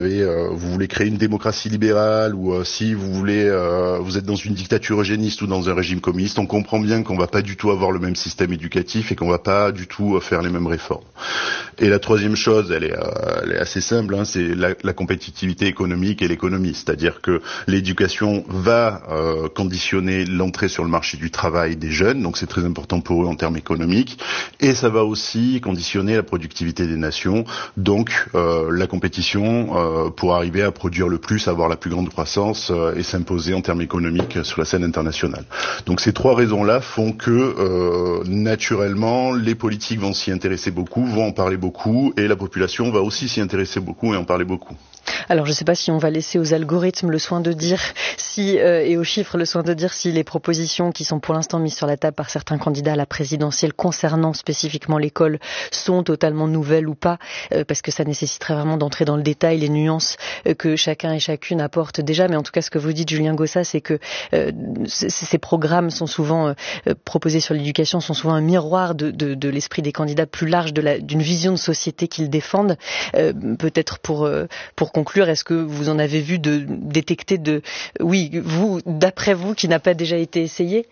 vous voulez créer une démocratie libérale ou si vous voulez, vous êtes dans une dictature eugéniste ou dans un régime communiste, on comprend bien qu'on va pas du tout avoir le même système éducatif et qu'on va pas du tout faire les mêmes réformes. Et la troisième chose, elle est assez simple, hein, c'est la compétitivité économique et l'économie, c'est-à-dire que l'éducation va conditionner l'entrée sur le marché du travail des jeunes, donc c'est très important pour eux en termes économiques, et ça va aussi conditionner la productivité des nations, donc la compétition pour arriver à produire le plus, avoir la plus grande croissance et s'imposer en termes économiques sur la scène internationale. Donc ces trois raisons-là font que naturellement les politiques vont s'y intéresser beaucoup, vont en parler beaucoup et la population va aussi s'y intéresser beaucoup et en parler beaucoup. Alors je ne sais pas si on va laisser aux algorithmes le soin de dire si et aux chiffres le soin de dire si les propositions qui sont pour l'instant mises sur la table par certains candidats à la présidentielle concernant spécifiquement l'école sont totalement nouvelles ou pas, parce que ça nécessiterait vraiment d'entrer dans le détail, les nuances que chacun et chacune apporte déjà. Mais en tout cas, ce que vous dites, Julien Gossa, c'est que ces programmes sont souvent proposés sur l'éducation, sont souvent un miroir de l'esprit des candidats plus large, d'une vision de société qu'ils défendent. Peut-être pour conclure, est-ce que vous en avez vu détecter d'après vous, qui n'a pas déjà été essayé?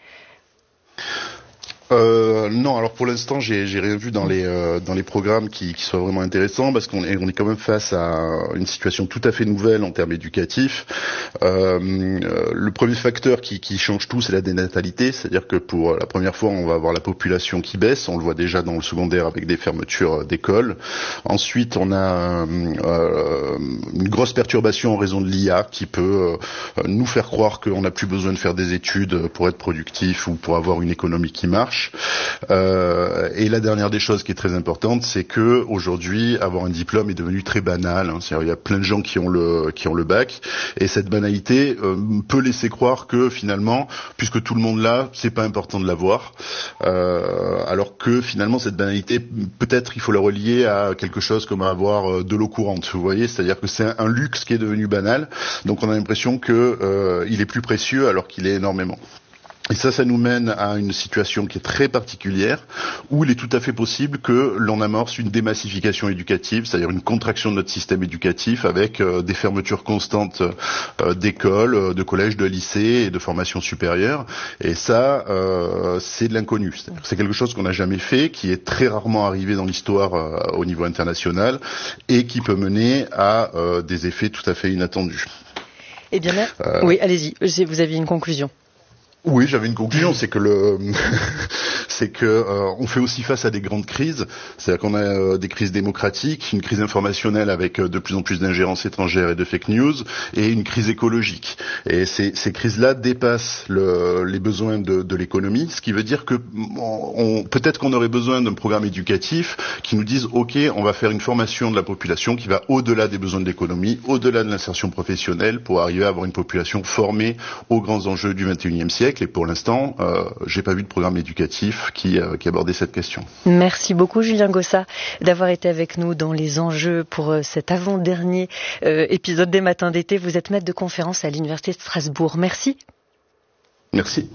Non, alors pour l'instant, j'ai rien vu dans les programmes qui soient vraiment intéressants, parce qu'on est quand même face à une situation tout à fait nouvelle en termes éducatifs. Le premier facteur qui change tout, c'est la dénatalité, c'est-à-dire que pour la première fois, on va avoir la population qui baisse. On le voit déjà dans le secondaire avec des fermetures d'écoles. Ensuite, on a une grosse perturbation en raison de l'IA qui peut nous faire croire qu'on n'a plus besoin de faire des études pour être productif ou pour avoir une économie qui marche. Et la dernière des choses qui est très importante, c'est que aujourd'hui, avoir un diplôme est devenu très banal. C'est-à-dire, il y a plein de gens qui ont le bac, et cette banalité peut laisser croire que finalement, puisque tout le monde l'a, c'est pas important de l'avoir. Alors que finalement, cette banalité, peut-être, il faut la relier à quelque chose comme avoir de l'eau courante. Vous voyez, c'est-à-dire que c'est un luxe qui est devenu banal. Donc, on a l'impression que il est plus précieux alors qu'il est énormément. Et ça nous mène à une situation qui est très particulière, où il est tout à fait possible que l'on amorce une démassification éducative, c'est-à-dire une contraction de notre système éducatif avec des fermetures constantes d'écoles, de collèges, de lycées et de formations supérieures. Et ça, c'est de l'inconnu. C'est quelque chose qu'on n'a jamais fait, qui est très rarement arrivé dans l'histoire au niveau international, et qui peut mener à des effets tout à fait inattendus. Eh bien, oui, allez-y, vous aviez une conclusion. Oui, j'avais une conclusion, c'est que on fait aussi face à des grandes crises, c'est-à-dire qu'on a des crises démocratiques, une crise informationnelle avec de plus en plus d'ingérences étrangères et de fake news, et une crise écologique. Et ces crises-là dépassent les besoins de l'économie, ce qui veut dire que peut-être qu'on aurait besoin d'un programme éducatif qui nous dise OK, on va faire une formation de la population qui va au-delà des besoins de l'économie, au-delà de l'insertion professionnelle, pour arriver à avoir une population formée aux grands enjeux du XXIe siècle. Et pour l'instant, j'ai pas vu de programme éducatif qui abordait cette question. Merci beaucoup, Julien Gossa, d'avoir été avec nous dans les enjeux pour cet avant-dernier épisode des Matins d'été. Vous êtes maître de conférence à l'Université de Strasbourg. Merci. Merci.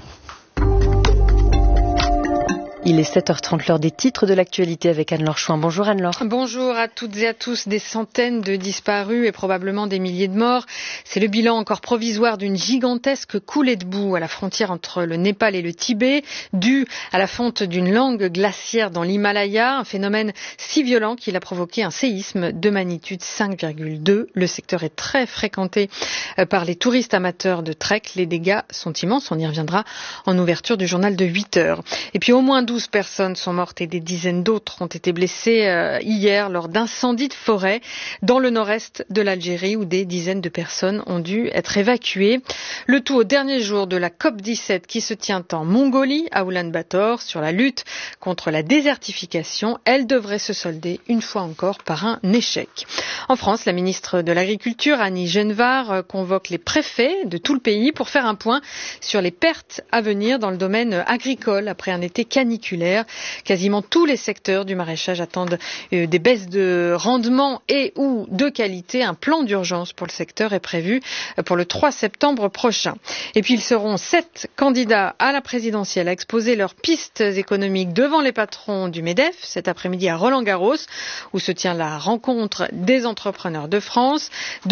Il est 7h30, l'heure des titres de l'actualité avec Anne-Laure Chouin. Bonjour Anne-Laure. Bonjour à toutes et à tous. Des centaines de disparus et probablement des milliers de morts. C'est le bilan encore provisoire d'une gigantesque coulée de boue à la frontière entre le Népal et le Tibet, due à la fonte d'une langue glaciaire dans l'Himalaya, un phénomène si violent qu'il a provoqué un séisme de magnitude 5,2. Le secteur est très fréquenté par les touristes amateurs de trek. Les dégâts sont immenses. On y reviendra en ouverture du journal de 8h. Et puis au moins 12 personnes sont mortes et des dizaines d'autres ont été blessées hier lors d'incendies de forêt dans le nord-est de l'Algérie, où des dizaines de personnes ont dû être évacuées. Le tout au dernier jour de la COP17 qui se tient en Mongolie, à Oulan-Bator, sur la lutte contre la désertification. Elle devrait se solder une fois encore par un échec. En France, la ministre de l'Agriculture, Annie Genevard, convoque les préfets de tout le pays pour faire un point sur les pertes à venir dans le domaine agricole après un été caniculaire. Quasiment tous les secteurs du maraîchage attendent des baisses de rendement et ou de qualité. Un plan d'urgence pour le secteur est prévu pour le 3 septembre prochain. Et puis ils seront 7 candidats à la présidentielle à exposer leurs pistes économiques devant les patrons du MEDEF cet après-midi à Roland-Garros, où se tient la rencontre des entrepreneurs de France.